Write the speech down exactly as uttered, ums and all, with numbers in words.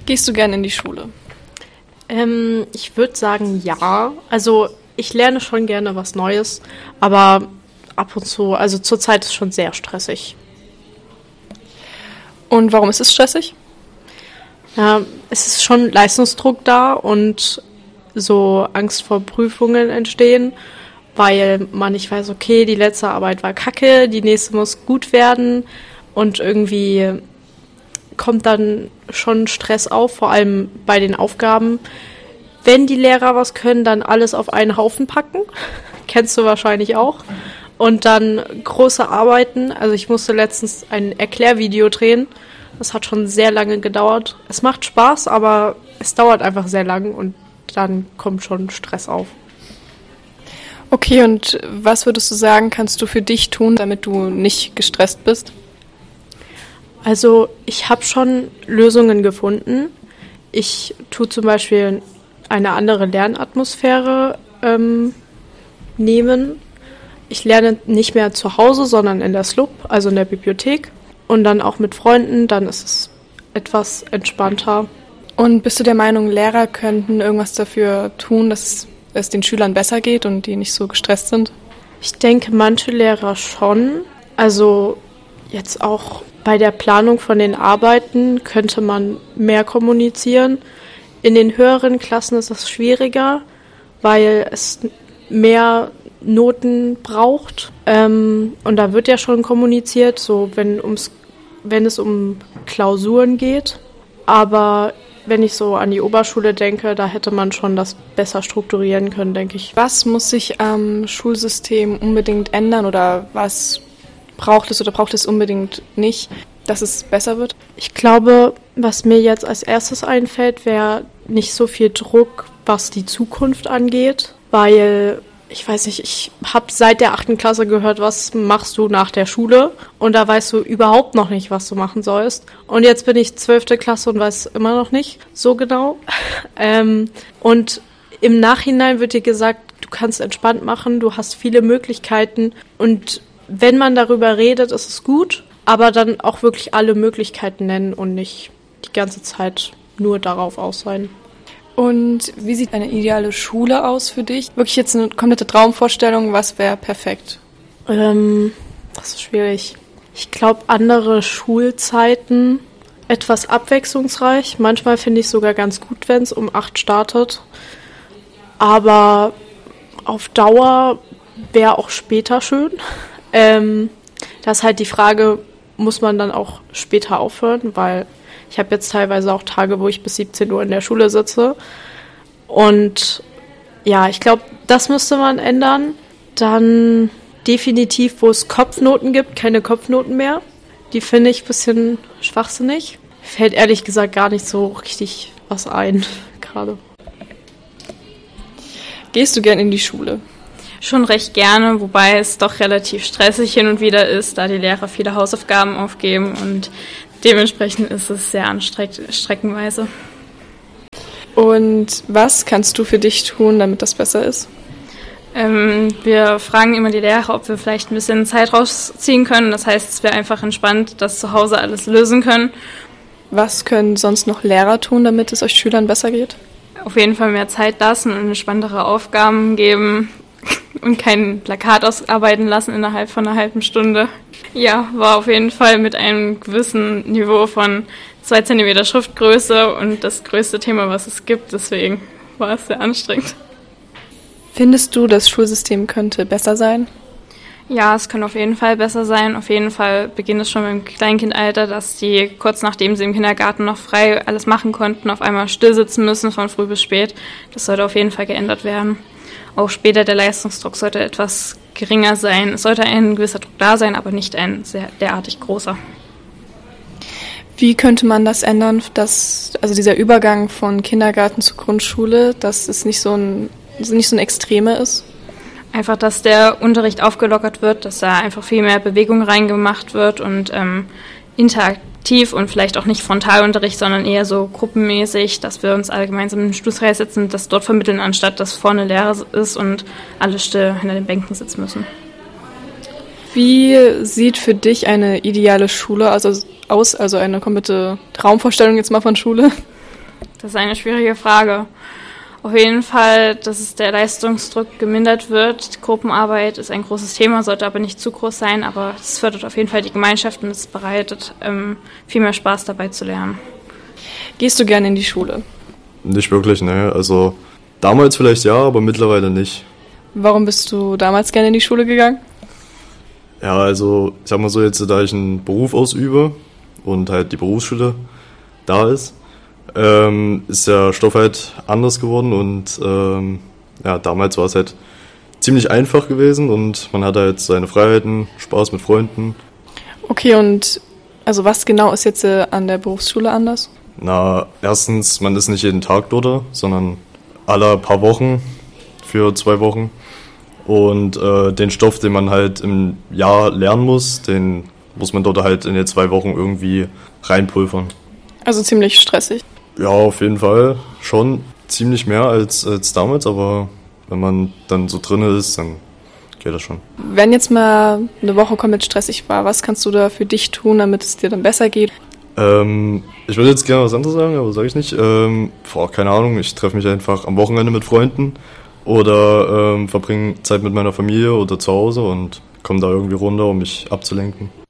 Gehst du gerne in die Schule? Ähm, ich würde sagen, ja. Also ich lerne schon gerne was Neues, aber ab und zu, also zurzeit ist es schon sehr stressig. Und warum ist es stressig? Ja, es ist schon Leistungsdruck da und so Angst vor Prüfungen entstehen, weil man nicht weiß, okay, die letzte Arbeit war kacke, die nächste muss gut werden und irgendwie kommt dann schon Stress auf, vor allem bei den Aufgaben. Wenn die Lehrer was können, dann alles auf einen Haufen packen, kennst du wahrscheinlich auch, und dann große Arbeiten, also ich musste letztens ein Erklärvideo drehen. Das hat schon sehr lange gedauert. Es macht Spaß, aber es dauert einfach sehr lang und dann kommt schon Stress auf. Okay, und was würdest du sagen, kannst du für dich tun, damit du nicht gestresst bist? Also ich habe schon Lösungen gefunden. Ich tue zum Beispiel eine andere Lernatmosphäre ähm, nehmen. Ich lerne nicht mehr zu Hause, sondern in der S L U B, also in der Bibliothek. Und dann auch mit Freunden, dann ist es etwas entspannter. Und bist du der Meinung, Lehrer könnten irgendwas dafür tun, dass es den Schülern besser geht und die nicht so gestresst sind? Ich denke, manche Lehrer schon. Also jetzt auch bei der Planung von den Arbeiten könnte man mehr kommunizieren. In den höheren Klassen ist das schwieriger, weil es mehr Noten braucht. Ähm, und da wird ja schon kommuniziert, so wenn, ums, wenn es um Klausuren geht. Aber wenn ich so an die Oberschule denke, da hätte man schon das besser strukturieren können, denke ich. Was muss sich am Schulsystem unbedingt ändern oder was braucht es oder braucht es unbedingt nicht, dass es besser wird? Ich glaube, was mir jetzt als erstes einfällt, wäre nicht so viel Druck, was die Zukunft angeht, weil ich weiß nicht, ich habe seit der achten Klasse gehört, was machst du nach der Schule? Und da weißt du überhaupt noch nicht, was du machen sollst. Und jetzt bin ich zwölfte Klasse und weiß immer noch nicht so genau. ähm, und im Nachhinein wird dir gesagt, du kannst entspannt machen, du hast viele Möglichkeiten. Und wenn man darüber redet, ist es gut, aber dann auch wirklich alle Möglichkeiten nennen und nicht die ganze Zeit nur darauf aus sein. Und wie sieht eine ideale Schule aus für dich? Wirklich jetzt eine komplette Traumvorstellung, was wäre perfekt? Ähm, das ist schwierig. Ich glaube, andere Schulzeiten, etwas abwechslungsreich. Manchmal finde ich es sogar ganz gut, wenn es um acht startet. Aber auf Dauer wäre auch später schön. Ähm, da ist halt die Frage, muss man dann auch später aufhören, weil ich habe jetzt teilweise auch Tage, wo ich bis siebzehn Uhr in der Schule sitze. Und ja, ich glaube, das müsste man ändern. Dann definitiv, wo es Kopfnoten gibt, keine Kopfnoten mehr. Die finde ich ein bisschen schwachsinnig. Fällt ehrlich gesagt gar nicht so richtig was ein gerade. Gehst du gern in die Schule? Schon recht gerne, wobei es doch relativ stressig hin und wieder ist, da die Lehrer viele Hausaufgaben aufgeben und dementsprechend ist es sehr anstrengend, streckenweise. Und was kannst du für dich tun, damit das besser ist? Ähm, wir fragen immer die Lehrer, ob wir vielleicht ein bisschen Zeit rausziehen können. Das heißt, es wäre einfach entspannt, dass zu Hause alles lösen können. Was können sonst noch Lehrer tun, damit es euch Schülern besser geht? Auf jeden Fall mehr Zeit lassen und entspanntere Aufgaben geben und kein Plakat ausarbeiten lassen innerhalb von einer halben Stunde. Ja, war auf jeden Fall mit einem gewissen Niveau von zwei Zentimeter Schriftgröße und das größte Thema, was es gibt. Deswegen war es sehr anstrengend. Findest du, das Schulsystem könnte besser sein? Ja, es kann auf jeden Fall besser sein. Auf jeden Fall beginnt es schon im Kleinkindalter, dass die kurz nachdem sie im Kindergarten noch frei alles machen konnten, auf einmal still sitzen müssen von früh bis spät. Das sollte auf jeden Fall geändert werden. Auch später der Leistungsdruck sollte etwas geringer sein. Es sollte ein gewisser Druck da sein, aber nicht ein sehr derartig großer. Wie könnte man das ändern, dass also dieser Übergang von Kindergarten zu Grundschule, dass es nicht so ein nicht so ein Extreme ist? Einfach, dass der Unterricht aufgelockert wird, dass da einfach viel mehr Bewegung reingemacht wird und ähm, interaktiv und vielleicht auch nicht Frontalunterricht, sondern eher so gruppenmäßig, dass wir uns alle gemeinsam im Stuhlkreis sitzen, das dort vermitteln, anstatt dass vorne Lehrer ist und alle still hinter den Bänken sitzen müssen. Wie sieht für dich eine ideale Schule also aus, also eine komplette Traumvorstellung jetzt mal von Schule? Das ist eine schwierige Frage. Auf jeden Fall, dass es der Leistungsdruck gemindert wird. Die Gruppenarbeit ist ein großes Thema, sollte aber nicht zu groß sein, aber es fördert auf jeden Fall die Gemeinschaft und es bereitet ähm, viel mehr Spaß dabei zu lernen. Gehst du gerne in die Schule? Nicht wirklich, ne. Also damals vielleicht ja, aber mittlerweile nicht. Warum bist du damals gerne in die Schule gegangen? Ja, also ich sag mal so, jetzt da ich einen Beruf ausübe und halt die Berufsschule da ist, ähm, ist der Stoff halt anders geworden und ähm, ja, damals war es halt ziemlich einfach gewesen und man hat halt seine Freiheiten, Spaß mit Freunden. Okay, und also was genau ist jetzt äh, an der Berufsschule anders? Na, erstens, man ist nicht jeden Tag dort, sondern alle paar Wochen für zwei Wochen. Und äh, den Stoff, den man halt im Jahr lernen muss, den muss man dort halt in den zwei Wochen irgendwie reinpulvern. Also ziemlich stressig. Ja, auf jeden Fall schon ziemlich mehr als, als damals, aber wenn man dann so drin ist, dann geht das schon. Wenn jetzt mal eine Woche komplett stressig war, was kannst du da für dich tun, damit es dir dann besser geht? Ähm, ich würde jetzt gerne was anderes sagen, aber sage ich nicht. Ähm, boah, keine Ahnung, ich treffe mich einfach am Wochenende mit Freunden oder ähm, verbringe Zeit mit meiner Familie oder zu Hause und komme da irgendwie runter, um mich abzulenken.